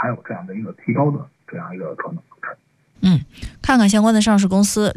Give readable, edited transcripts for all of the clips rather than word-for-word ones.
还有这样的一个提高的这样一个可能。 看看相关的上市公司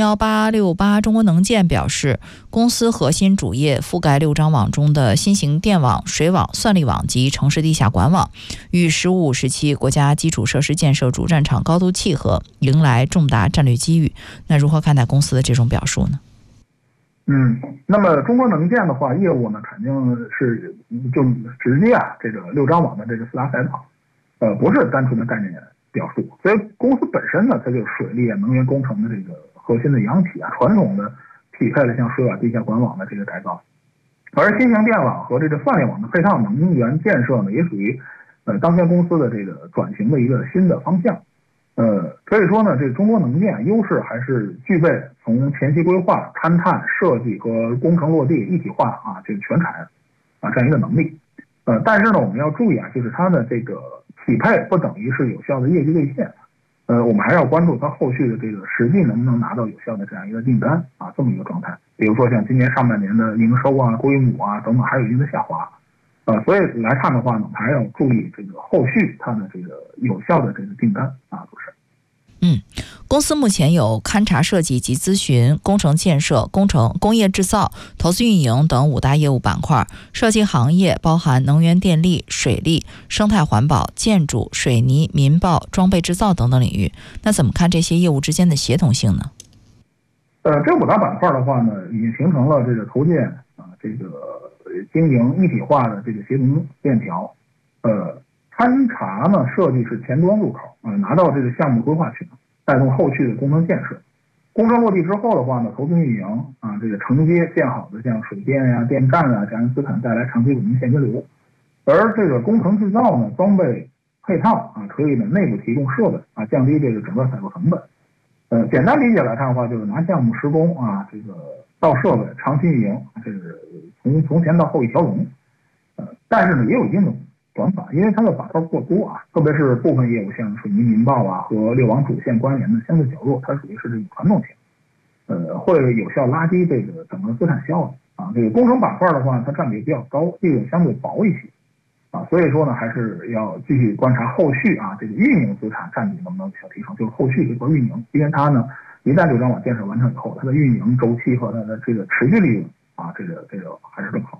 ，601868中国能建表示，公司核心主业覆盖6张网中的新型电网、水网、算力网及城市地下管网，与15、17国家基础设施建设主战场高度契合，迎来重大战略机遇。那如何看待公司的这种表述呢？ 那么中国能建的话，业务呢肯定是就直接这个6张网的这个4大赛道，不是单纯的概念表述。所以公司本身呢，它就是水利能源工程的这个核心的央企传统的匹配了像水网、地下管网的这个改造，而新型电网和这个算力网的配套能源建设呢，也属于当前公司的这个转型的一个新的方向。可以说呢，这中国能建优势还是具备从前期规划、勘探、设计和工程落地一体化这个全产这样一个能力。但是呢，我们要注意就是它的这个匹配不等于是有效的业绩兑现。我们还要关注它后续的这个实际能不能拿到有效的这样一个订单这么一个状态。比如说像今年上半年的营收规模等等还有一定的下滑。所以来看的话呢，还要注意这个后续它的这个有效的这个订单主持人。 公司目前有勘察设计及咨询、工程建设、工业制造、投资运营等5大业务板块，涉及行业包含能源电力、水利、生态环保、建筑、水泥、民爆、装备制造等等领域。那怎么看这些业务之间的协同性呢？ 这5大板块的话呢，已经形成了这个投建这个经营一体化的这个协同链条。勘察呢设计是前端入口，拿到这个项目规划权，带动后续的工程建设。工程落地之后的话呢，投资运营这个承接建好的像水电电站这样资产，带来长期稳定现金流。而这个工程制造呢，装备配套可以呢内部提供设备降低这个整个采购成本。简单理解来看的话，就是拿项目施工这个造设备，长期运营，这个从前到后一条龙。但是呢，也有一定的短板，因为它的板块过多特别是部分业务像水泥民爆和6网主线关联的相对较弱，它属于是这种传统型，会有效拉低这个整个资产效益这个工程板块的话，它占比比较高，利润相对薄一些所以说呢，还是要继续观察后续这个运营资产占比能不能有效提升，就是后续这块运营，因为它呢一旦6张网建设完成以后，它的运营周期和它的这个持续利润这个还是更好。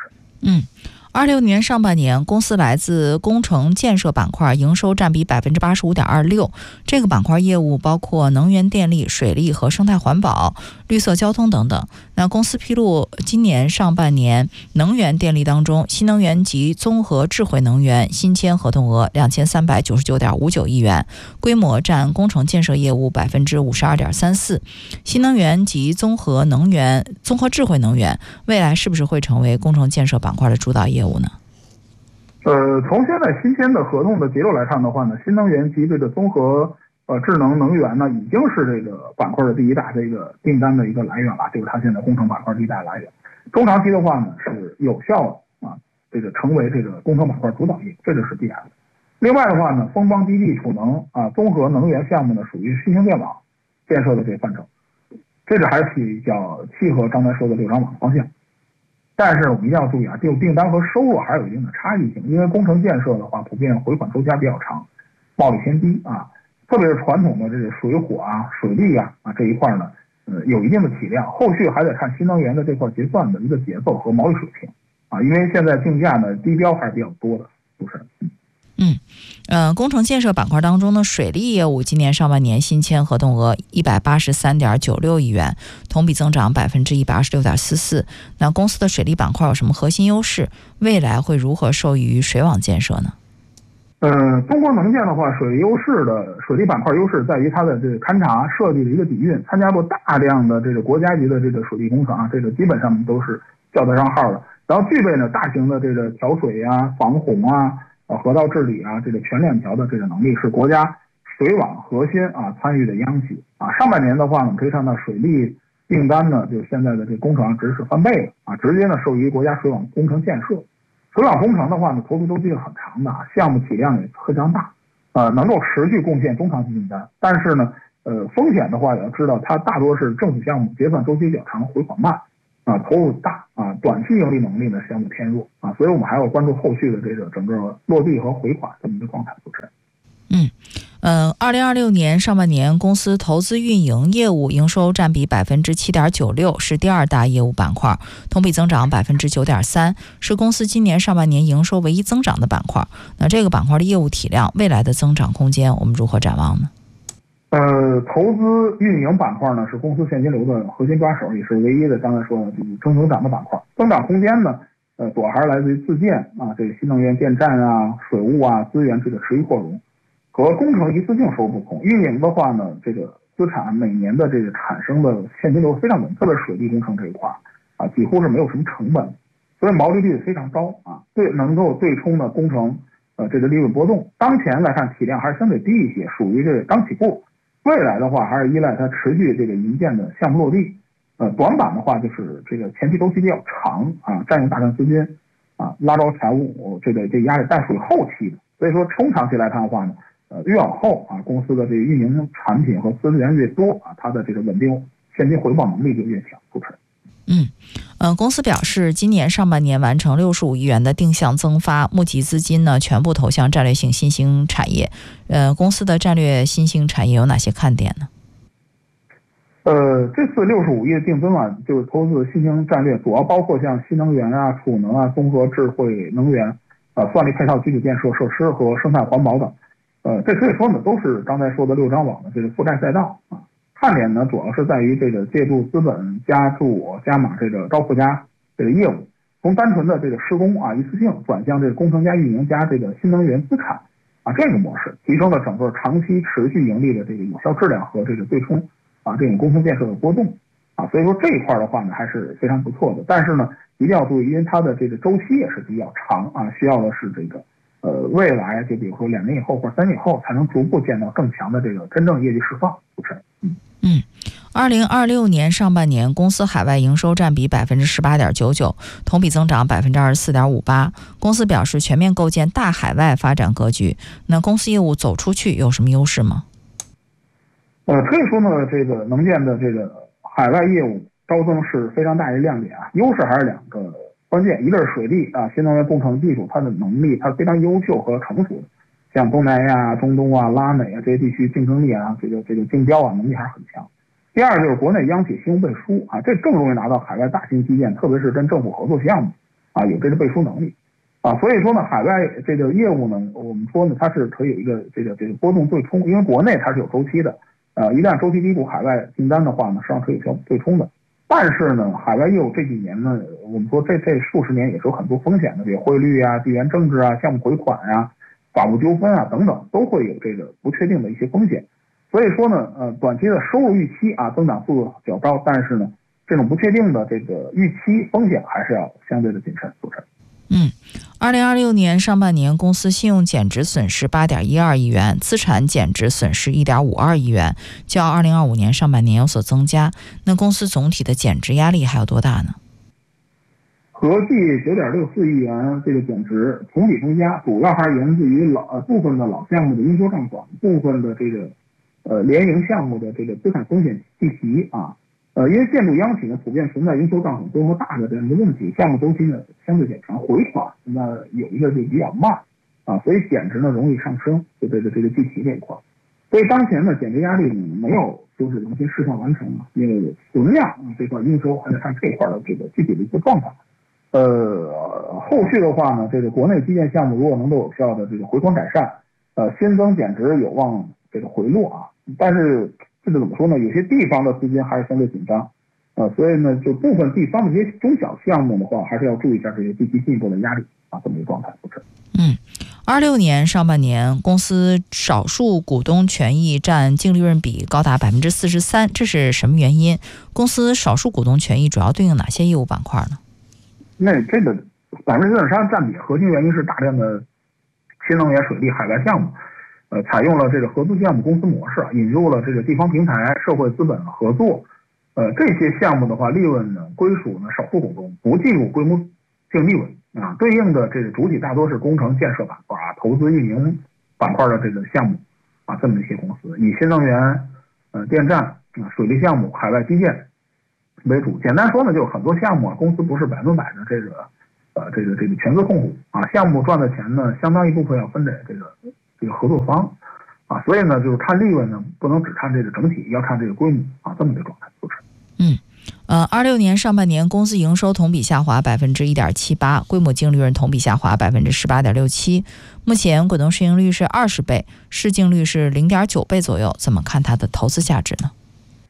26年上半年，公司来自工程建设板块营收占比 85.26%。这个板块业务包括能源电力、水利和生态环保、绿色交通等等。那公司披露，今年上半年能源电力当中，新能源及综合智慧能源新签合同额2399.59亿元，规模占工程建设业务 52.34%。新能源及综合智慧能源未来是不是会成为工程建设板块的主导业务呢？ 从现在新签的合同的结构来看的话呢，新能源及这个综合智能能源呢，已经是这个板块的第一大这个订单的一个来源了，就是它现在工程板块第一大来源。中长期的话呢，是有效这个成为这个工程板块主导业，这就是必然的。另外的话呢，风光基地储能综合能源项目呢，属于新型电网建设的这个范畴，这个还是比较契合刚才说的6张网方向。但是我们一定要注意就订单和收入还有一定的差异性，因为工程建设的话，普遍回款周期比较长，毛利偏低特别是传统的这个水火水利这一块呢，有一定的体量，后续还得看新能源的这块结算的一个节奏和毛利水平因为现在竞价呢低标还是比较多的，是不是？ 工程建设板块当中呢，水利业务今年上半年新签合同额183.96亿元，同比增长 126.44%。那公司的水利板块有什么核心优势？未来会如何受益于水网建设呢？ 中国能建的话，水利板块优势在于它的这个勘察设计的一个底蕴，参加过大量的这个国家级的这个水利工程这个基本上都是叫得上号的。然后具备呢大型的这个调水防洪河道治理这个全链条的这个能力，是国家水网核心参与的央企上半年的话呢，可以看到水利订单呢，就现在的这工程值是翻倍了直接呢受益于国家水网工程建设。水网工程的话呢，投资周期是很长的项目体量也非常大能够持续贡献中长期订单。但是呢风险的话也要知道，它大多是政府项目，结算周期比较长，回款慢投入大短期盈利能力呢相对偏弱所以我们还要关注后续的这个整个落地和回款这么一个状态。主持人。 2026年上半年，公司投资运营业务营收占比7.96%，是第二大业务板块，同比增长9.3%，是公司今年上半年营收唯一增长的板块。那这个板块的业务体量，未来的增长空间，我们如何展望呢？ 投资运营板块呢是公司现金流的核心抓手，也是唯一的刚才说的这个正增长的板块。增长空间呢，主要还是来自于自建啊，这个新能源电站啊、水务啊资源这个持续扩容。和工程一次性收入不同，运营的话呢，这个资产每年的这个产生的现金流非常稳，特别是水利工程这一块啊，几乎是没有什么成本，所以毛利率非常高啊，能够对冲的工程这个利润波动。当前来看体量还是相对低一些，属于这个刚起步。未来的话还是依赖它持续这个营建的项目落地。短板的话就是这个前期周期比较长啊，占用大量资金啊，拉高财务这压力，但属于后期的。所以说中长期来看的话呢。越往后啊，公司的这个运营产品和资源越多啊，它的这个稳定现金回报能力就越强。主持人。公司表示，今年上半年完成65亿元的定向增发，募集资金呢全部投向战略性新兴产业。公司的战略新兴产业有哪些看点呢？ 这次65亿的定增啊，就是投资新兴战略，主要包括像新能源啊、储能啊、综合智慧能源算力配套基础建设设施和生态环保等。这可以说呢，都是刚才说的6张网的这个覆盖赛道啊。看点呢，主要是在于这个借助资本加码这个高附加这个业务，从单纯的这个施工啊一次性转向这个工程加运营加这个新能源资产啊这个模式，提升了整个长期持续盈利的这个有效质量和这个对冲啊这种工程建设的波动啊。所以说这一块的话呢，还是非常不错的。但是呢，一定要注意，因为它的这个周期也是比较长啊，需要的是这个。未来就比如说2年以后或者3年以后，才能逐步见到更强的这个真正业绩释放。主持人 ，2026年上半年，公司海外营收占比18.99%，同比增长24.58%。公司表示全面构建大海外发展格局。那公司业务走出去有什么优势吗？ 可以说呢，这个能建的这个海外业务招增是非常大的亮点啊。优势还是2个。关键一个是水利啊，新能源工程技术，它的能力它非常优秀和成熟的，像东南亚、中东啊、拉美啊这些地区竞争力啊，这个竞标啊能力还是很强。第二就是国内央企信用背书啊，这更容易拿到海外大型基建，特别是跟政府合作项目啊，有这个背书能力啊。所以说呢，海外这个业务呢，我们说呢，它是可以有一个这个波动对冲，因为国内它是有周期的，一旦周期低谷，海外订单的话呢，实际上可以对冲的。但是呢，海外业务这几年呢，我们说这数十年也是有很多风险的，比如汇率啊、地缘政治啊、项目回款啊、法务纠纷啊等等，都会有这个不确定的一些风险。所以说呢，短期的收入预期啊，增长速度较高，但是呢，这种不确定的这个预期风险还是要相对的谨慎。主持人 ，2026年上半年，公司信用减值损失8.12亿元，资产减值损失1.52亿元，较2025年上半年有所增加。那公司总体的减值压力还有多大呢？ 合计9.64亿元这个减值同比增加，主要还是源自于部分的老项目的应收账款，部分的这个联营项目的这个资产风险计提啊。因为建筑央企呢普遍存在应收账款规模大的这样一个问题，项目周期呢相对较长，回款那有一个就比较慢啊，所以减值呢容易上升，就这个计提这一块。所以当前呢减值压力没有就是完全释放完成啊，因为存量这块应收还得看这块的这个具体的一个状态。后续的话呢，这个国内基建项目如果能够有效的这个回款改善，新增减值有望这个回落啊，但是这个怎么说呢？有些地方的资金还是相对紧张，所以呢，就部分地方的一些中小项目的话，还是要注意一下这些地区进一步的压力啊，这么一个状态。不是 ，26年上半年，公司少数股东权益占净利润比高达43%，这是什么原因？公司少数股东权益主要对应哪些业务板块呢？ 那这个43%占比，核心原因是大量的新能源、水利、海外项目。采用了这个合资项目公司模式，引入了这个地方平台、社会资本合作，这些项目的话，利润呢归属呢少数股东，不计入规模净利润啊。对应的这个主体大多是工程建设板块啊、投资运营板块的这个项目啊，这么一些公司，以新能源、电站啊、水利项目、海外基建为主。简单说呢，就是很多项目啊，公司不是100%的这个全资控股啊，项目赚的钱呢，相当一部分要分给这个合作方所以呢，就是看利润呢，不能只看这个整体，要看这个规模这么一个状态，就是。 26年上半年公司营收同比下滑1.78%，规模净利润同比下滑18.67%。目前股东市盈率是20倍，市净率是0.9倍左右，怎么看它的投资价值呢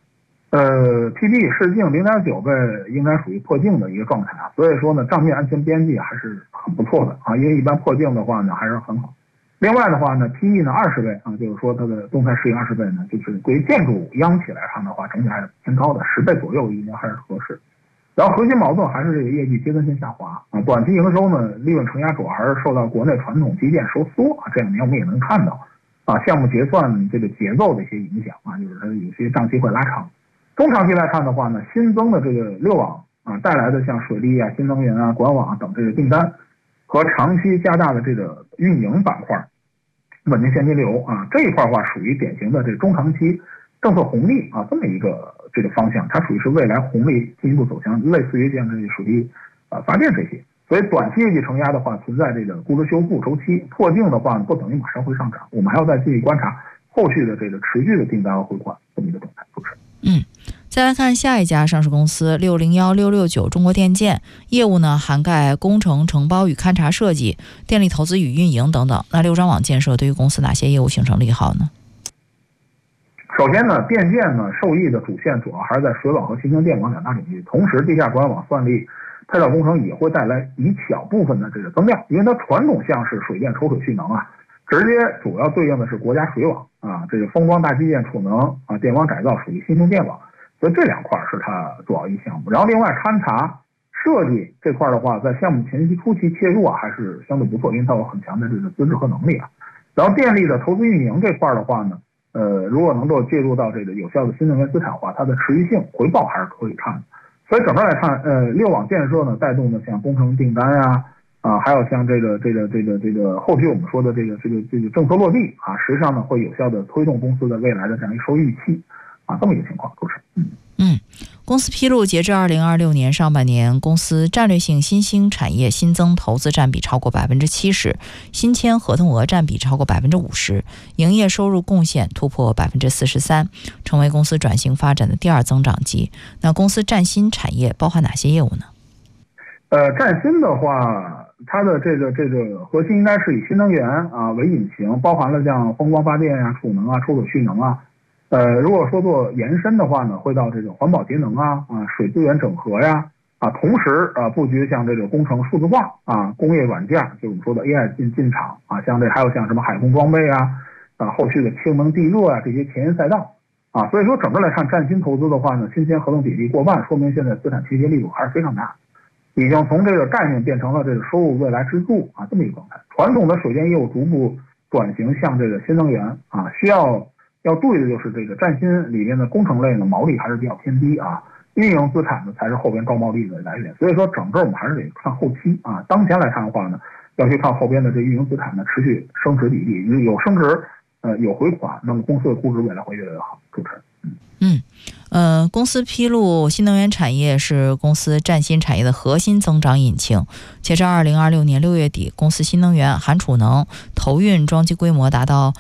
？PB 市净0.9倍应该属于破净的一个状态所以说呢，账面安全边际还是很不错的因为一般破净的话呢还是很好。另外的话呢 ，PE 呢20倍就是说它的动态市盈20倍呢，就是对于建筑央企来看的话，整体还是偏高的，10倍左右应该还是合适。然后核心矛盾还是这个业绩阶段性下滑短期营收呢利润承压主要还是受到国内传统基建收缩这2年我们也能看到项目结算这个节奏的一些影响就是它有些账期会拉长。中长期来看的话呢，新增的这个六网带来的像水利新能源管网等这个订单和长期加大的这个运营板块稳定现金流这一块的话属于典型的这中长期政策红利这么一个这个方向，它属于是未来红利进一步走向，类似于像这个水利发电这些。所以短期业绩承压的话，存在这个估值修复周期，破净的话不等于马上会上涨，我们还要再继续观察后续的这个持续的订单和回款这么一个状态，就是。 再来看下一家上市公司601669中国电建，业务呢涵盖工程承包与勘察设计、电力投资与运营等等。那六张网建设对于公司哪些业务形成利好呢？ 首先呢，电建呢受益的主线主要还是在水网和新型电网2大领域，同时地下管网算力配套工程也会带来一小部分的这个增量，因为它传统像是水电抽水蓄能直接主要对应的是国家水网这个风光大基建储能电网改造属于新型电网，所以这2块是它主要一项目。然后另外勘察设计这块的话，在项目前期初期切入还是相对不错，因为它有很强的这个资质和能力然后电力的投资运营这块的话呢，如果能够介入到这个有效的新能源资产化，它的持续性回报还是可以看的。所以整个来看，六网建设呢带动的像工程订单还有像这个后续我们说的这个政策落地实际上呢会有效的推动公司的未来的这样一个收益预期这么一个情况，就是。 公司披露，截至2026年上半年，公司战略性新兴产业新增投资占比超过70%，新签合同额占比超过50%，营业收入贡献突破43%，成为公司转型发展的第2增长极。那公司战新产业包含哪些业务呢？ 战新的话，它的这个核心应该是以新能源为引擎，包含了像风光发电储能抽水蓄能如果说做延伸的话呢，会到这个环保节能水资源整合同时布局像这个工程数字化工业软件，就我们说的 AI 进场像这还有像什么海空装备后续的氢能地热这些前沿赛道所以说整个来看，战新投资的话呢，新签合同比例过半，说明现在资产倾斜力度还是非常大，已经从这个概念变成了这个收入未来支柱这么一个状态。传统的水电业务逐步转型向这个新能源需要注意的就是这个战新里面的工程类呢毛利还是比较偏低运营资产呢才是后边高毛利的来源。所以说整个我们还是得看后期当前来看的话呢，要去看后边的这运营资产呢持续升值比例，有升值有回款，那么公司的估值未来会越来越好。主持人。 公司披露，新能源产业是公司战新产业的核心增长引擎。截至2026年6月底，公司新能源含储能投运装机规模达到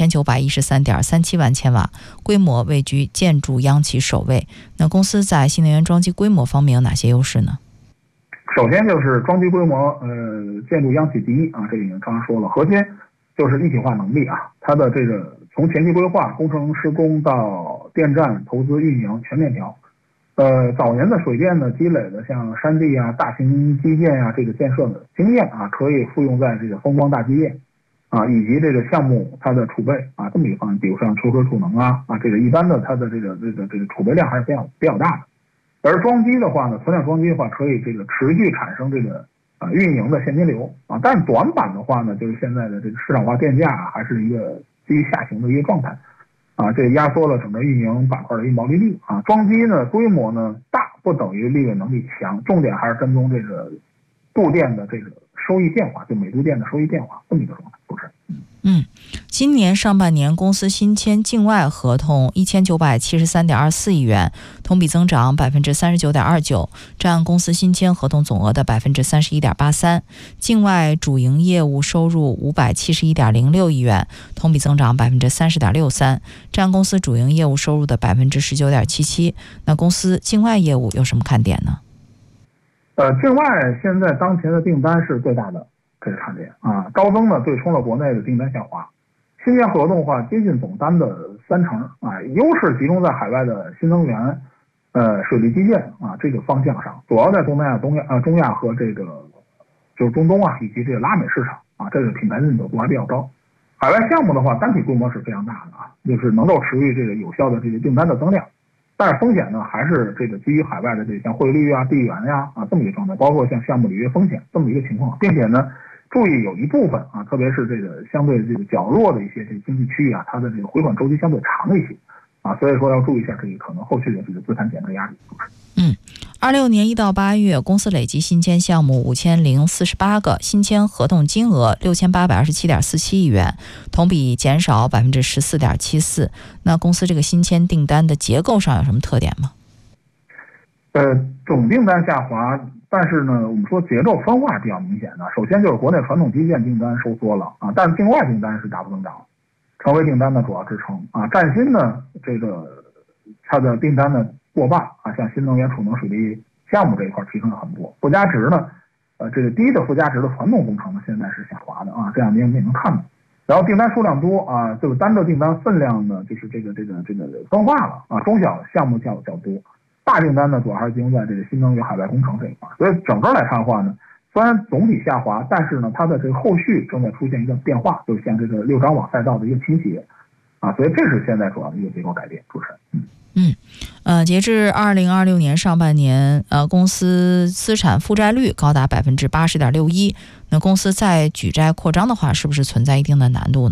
2913.37万千瓦，规模位居建筑央企首位。那公司在新能源装机规模方面有哪些优势呢？ 首先就是装机规模，建筑央企第一这已经刚刚说了。核心就是一体化能力它的这个从前期规划、工程施工到电站投资运营全面调。早年的水电呢积累的像山地大型基建这个建设的经验可以复用在这个风光大基建以及这个项目它的储备这么一个方面，比如像抽水储能这个一般的它的这个储备量还是比较大的。而装机的话呢，存量装机的话可以这个持续产生这个运营的现金流但短板的话呢，就是现在的这个市场化电价还是一个基于下行的一个状态这压缩了整个运营板块的一个毛利率装机呢规模呢大不等于利润能力强，重点还是跟踪这个度电的这个收益变化，就每度电的收益变化这么一个状态，是不是？ 今年上半年公司新签境外合同1973.24亿元，同比增长39.29%，占公司新签合同总额的31.83%。境外主营业务收入571.06亿元，同比增长30.63%，占公司主营业务收入的19.77%。那公司境外业务有什么看点呢？ 境外现在当前的订单是最大的这个看点啊，高增呢对冲了国内的订单下滑。新签合同的话接近总单的30%啊，优势集中在海外的新能源、水利基建啊这个方向上，主要在东南亚、中亚和这个就是中东啊以及这个拉美市场啊，这个品牌认可度还比较高。海外项目的话，单体规模是非常大的啊，就是能够持续这个有效的这个订单的增量。但是风险呢，还是这个基于海外的这像汇率啊、地缘呀这么一个状态，包括像项目履约风险这么一个情况，并且呢，注意有一部分啊，特别是这个相对这个较弱的一些这个经济区域啊，它的这个回款周期相对长一些啊，所以说要注意一下这个可能后续的这个资产减值压力。 26年1到8月，公司累计新签项目5048个，新签合同金额6827.47亿元，同比减少14.74%。那公司这个新签订单的结构上有什么特点吗？ 总订单下滑，但是呢，我们说节奏分化比较明显的。首先就是国内传统基建订单收缩了啊，但是境外订单是大幅增长，成为订单的主要支撑啊。占新呢，这个它的订单呢过半啊，像新能源、储能、水利项目这一块提升了很多。附加值呢，这个低的附加值的传统工程呢现在是下滑的啊，这两年我们也能看到。然后订单数量多啊，这个单个订单分量呢就是这个分化了啊，中小项目较多。大订单呢，主要还是集中在这个新能源海外工程这一块，所以整个来看的话呢，虽然总体下滑，但是呢，它的这个后续正在出现一个变化，就是像这个六张网赛道的一个倾斜啊，所以这是现在主要的一个结构改变。主持人， 截至2026年上半年，公司资产负债率高达80.61%。那公司在举债扩张的话，是不是存在一定的难度呢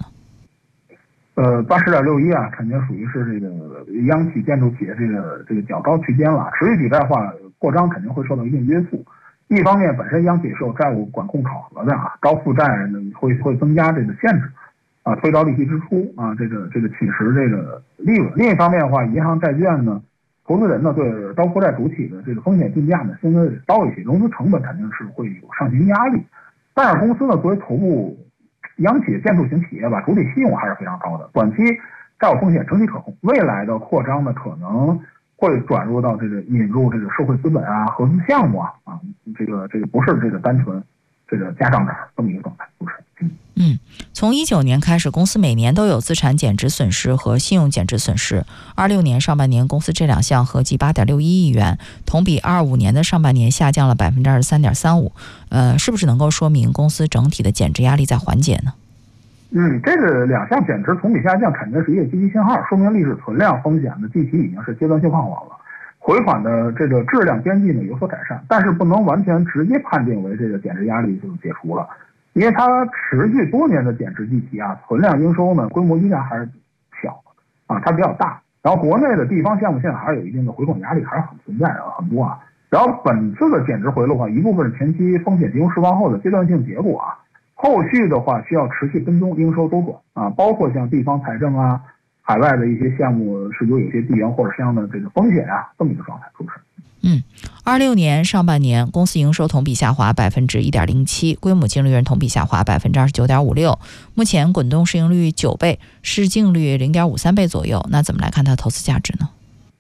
？80.61啊，肯定属于是这个央企建筑企业这个较高区间了。持续举债化扩张肯定会受到一定约束。一方面，本身央企是有债务管控考核的啊，高负债呢会增加这个限制啊，推高利息支出啊，这个侵蚀这个利润。另一方面的话，银行债券呢，投资人呢对高负债主体的这个风险定价呢相对高一些，融资成本肯定是会有上行压力。但是公司呢作为头部央企建筑型企业吧，主体信用还是非常高的，短期债务风险整体可控。未来的扩张呢，可能会转入到这个引入这个社会资本啊、合资项目啊，这个不是这个单纯这个加账杆这么一个状态，不是。 从19年开始，公司每年都有资产减值损失和信用减值损失。26年上半年，公司这两项合计8.61亿元，同比25年的上半年下降了23.35%。是不是能够说明公司整体的减值压力在缓解呢？ 这个两项减值同比下降肯定是一个积极信号，说明历史存量风险的计提已经是阶段性放缓了，回款的这个质量边际呢有所改善，但是不能完全直接判定为这个减值压力就解除了。因为它持续多年的减值计提啊，存量应收呢规模依然还是小啊，它比较大。然后国内的地方项目现在还是有一定的回款压力，还是很存在很多啊。然后本次的减值回路啊，一部分是前期风险集中释放后的阶段性结果啊，后续的话需要持续跟踪应收周转啊，包括像地方财政啊、海外的一些项目是有些地缘或者相应的这个风险啊，这么一个状态，是不是 ？26年上半年，公司营收同比下滑1.07%，规模净利润同比下滑29.56%。目前滚动市盈率9倍，市净率0.53倍左右。那怎么来看它投资价值呢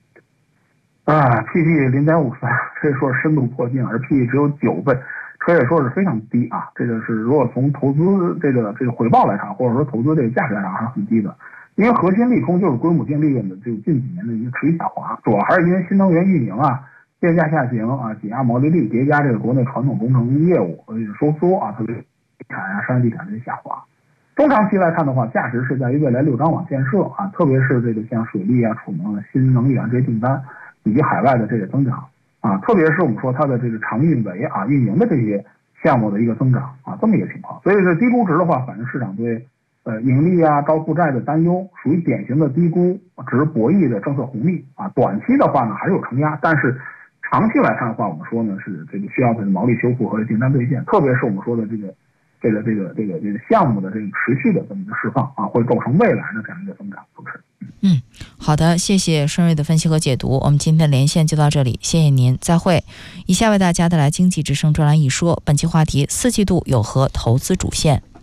？PB 0.53，可以说是深度破净，而 PE 只有9倍，可以说是非常低啊。这个是如果从投资这个回报来看，或者说投资这个价值来看，还是很低的。因为核心利空就是规模净利润的这个近几年的一个持续下滑，主要还是因为新能源运营啊。电价下行啊，挤压毛利率，叠加这个国内传统工程业务收缩啊，特别地产啊、商业地产这些下滑。中长期来看的话，价值是在于未来六张网建设啊，特别是这个像水利啊、储能、新能源这些订单，以及海外的这个增长啊，特别是我们说它的这个长运维啊、运营的这些项目的一个增长啊，这么一个情况。所以这低估值的话，反映市场对盈利啊、高负债的担忧，属于典型的低估值博弈的政策红利啊。短期的话呢，还是有承压，但是长期来看的话，我们说呢是这个需要的毛利修复和订单兑现，特别是我们说的这个这个项目的这个持续的这么一个释放啊，会构成未来的这样一个增长趋势。 好的，谢谢申瑞的分析和解读。我们今天的连线就到这里，谢谢您，再会。以下为大家带来经济之声专栏一说，本期话题：4季度有何投资主线？